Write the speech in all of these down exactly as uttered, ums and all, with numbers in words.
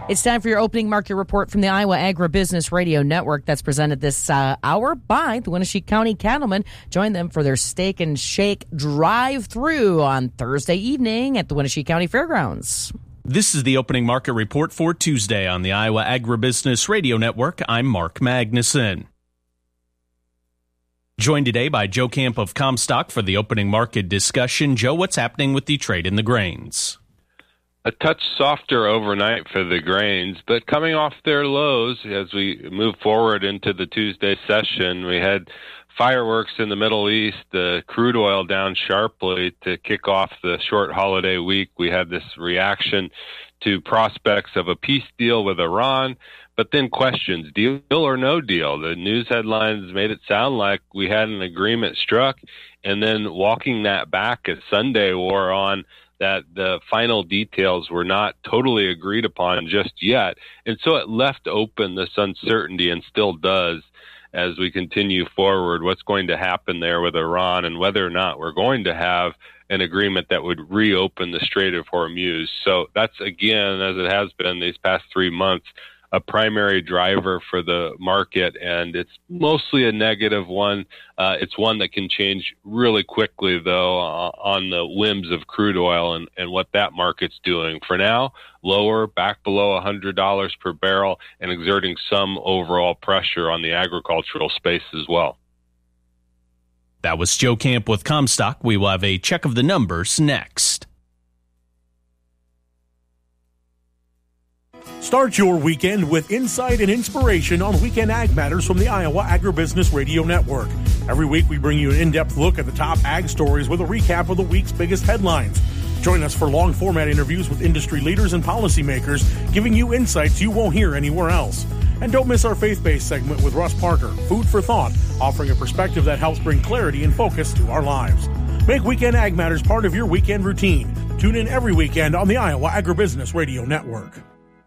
It's time for your opening market report from the Iowa Agribusiness Radio Network that's presented this uh, hour by the Winneshiek County Cattlemen. Join them for their Steak and Shake drive-through on Thursday evening at the Winneshiek County Fairgrounds. This is the opening market report for Tuesday on the Iowa Agribusiness Radio Network. I'm Mark Magnuson. Joined today by Joe Camp of Comstock for the opening market discussion. Joe, what's happening with the trade in the grains? A touch softer overnight for the grains, but coming off their lows as we move forward into the Tuesday session. We had fireworks in the Middle East, uh, crude oil down sharply to kick off the short holiday week. We had this reaction to prospects of a peace deal with Iran, but then questions, deal or no deal. The news headlines made it sound like we had an agreement struck, and then walking that back as Sunday wore on, that the final details were not totally agreed upon just yet. And so it left open this uncertainty, and still does, as we continue forward, what's going to happen there with Iran and whether or not we're going to have an agreement that would reopen the Strait of Hormuz. So that's, again, as it has been these past three months, a primary driver for the market, and it's mostly a negative one. Uh, it's one that can change really quickly, though, uh, on the whims of crude oil and, and what that market's doing. For now, lower, back below one hundred dollars per barrel, and exerting some overall pressure on the agricultural space as well. That was Joe Camp with Comstock. We will have a check of the numbers next. Start your weekend with insight and inspiration on Weekend Ag Matters from the Iowa Agribusiness Radio Network. Every week we bring you an in-depth look at the top ag stories with a recap of the week's biggest headlines. Join us for long-format interviews with industry leaders and policymakers, giving you insights you won't hear anywhere else. And don't miss our faith-based segment with Russ Parker, Food for Thought, offering a perspective that helps bring clarity and focus to our lives. Make Weekend Ag Matters part of your weekend routine. Tune in every weekend on the Iowa Agribusiness Radio Network.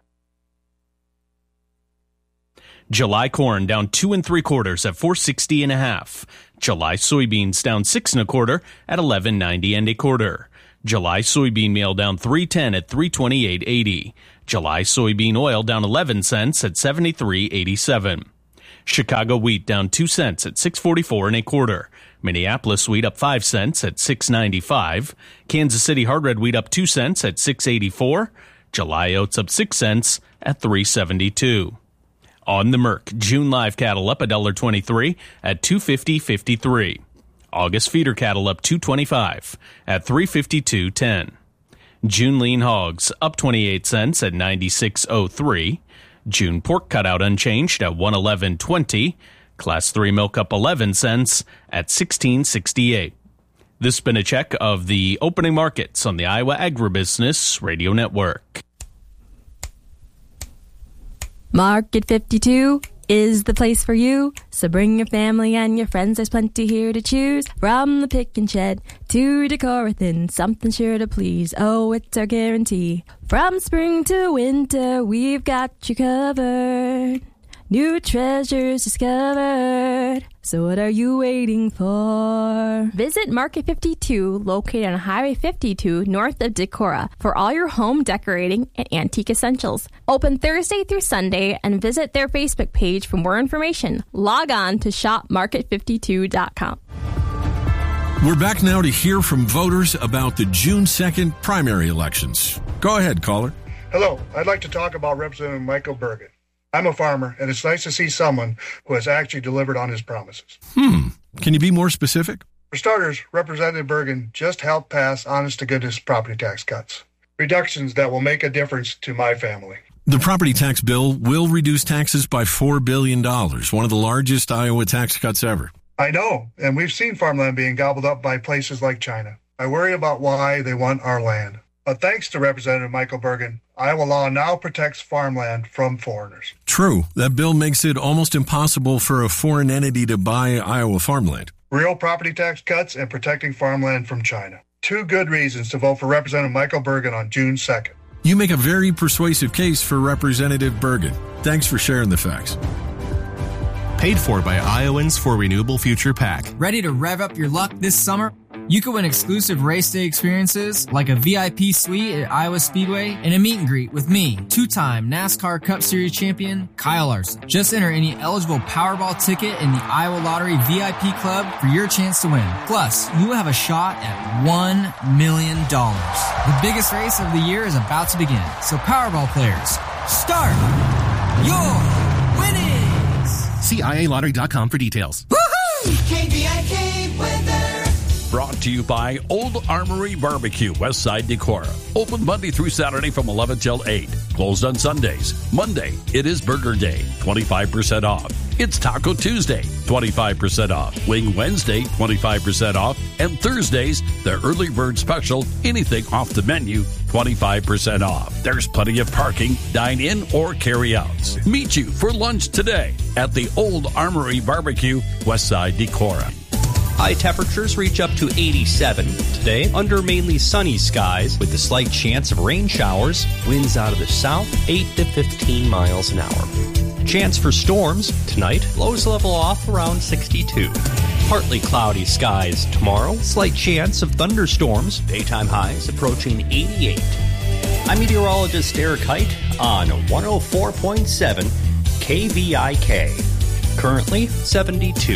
July corn down two and three quarters at four sixty and a half. July soybeans down six and a quarter at eleven ninety and a quarter. July soybean meal down three ten at three twenty eight eighty. July soybean oil down eleven cents at seventy three eighty seven. Chicago wheat down two cents at six forty four and a quarter. Minneapolis wheat up five cents at six ninety five. Kansas City hard red wheat up two cents at six eighty four. July oats up six cents at three seventy two. On the Merc, June live cattle up one dollar twenty-three at two fifty fifty-three. August feeder cattle up two twenty-five at three fifty-two ten. June lean hogs up twenty-eight cents at ninety-six oh three. June pork cutout unchanged at one eleven twenty. Class three milk up eleven cents at sixteen sixty-eight. This has been a check of the opening markets on the Iowa Agribusiness Radio Network. Market fifty-two is the place for you, so bring your family and your friends, there's plenty here to choose. From the pick and shed to Decorathin, something sure to please, oh, it's our guarantee. From spring to winter, we've got you covered. New treasures discovered. So what are you waiting for? Visit Market fifty-two, located on Highway fifty-two, north of Decorah, for all your home decorating and antique essentials. Open Thursday through Sunday, and visit their Facebook page for more information. Log on to shop market fifty-two dot com. We're back now to hear from voters about the June second primary elections. Go ahead, caller. Hello, I'd like to talk about Representative Michael Bergen. I'm a farmer, and it's nice to see someone who has actually delivered on his promises. Hmm. Can you be more specific? For starters, Representative Bergen just helped pass honest-to-goodness property tax cuts, reductions that will make a difference to my family. The property tax bill will reduce taxes by four billion dollars, one of the largest Iowa tax cuts ever. I know, and we've seen farmland being gobbled up by places like China. I worry about why they want our land. But thanks to Representative Michael Bergen, Iowa law now protects farmland from foreigners. True. That bill makes it almost impossible for a foreign entity to buy Iowa farmland. Real property tax cuts and protecting farmland from China. Two good reasons to vote for Representative Michael Bergen on June second. You make a very persuasive case for Representative Bergen. Thanks for sharing the facts. Paid for by Iowans for Renewable Future PAC. Ready to rev up your luck this summer? You can win exclusive race day experiences like a V I P suite at Iowa Speedway and a meet and greet with me, two-time NASCAR Cup Series champion Kyle Larson. Just enter any eligible Powerball ticket in the Iowa Lottery V I P Club for your chance to win. Plus, you will have a shot at one million dollars. The biggest race of the year is about to begin, so Powerball players, start your winnings! See I A lottery dot com for details. Woohoo! K V I K weather. Brought to you by Old Armory Barbecue, Westside Decorah. Open Monday through Saturday from eleven till eight. Closed on Sundays. Monday, it is Burger Day, twenty-five percent off. It's Taco Tuesday, twenty-five percent off. Wing Wednesday, twenty-five percent off. And Thursdays, the early bird special, anything off the menu, twenty-five percent off. There's plenty of parking, dine in or carry outs. Meet you for lunch today at the Old Armory Barbecue, Westside Decorah. High temperatures reach up to eighty-seven today under mainly sunny skies with a slight chance of rain showers. Winds out of the south, eight to fifteen miles an hour. Chance for storms tonight. Lows level off around sixty-two. Partly cloudy skies tomorrow. Slight chance of thunderstorms. Daytime highs approaching eighty-eight. I'm meteorologist Eric Height on one oh four point seven K V I K. Currently seventy-two.